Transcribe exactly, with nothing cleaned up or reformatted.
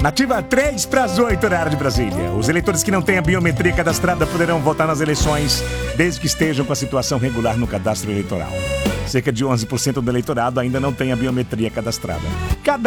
Nativa três para as oito, horário de Brasília. Os eleitores que não têm a biometria cadastrada poderão votar nas eleições desde que estejam com a situação regular no cadastro eleitoral. Cerca de onze por cento do eleitorado ainda não tem a biometria cadastrada. Cada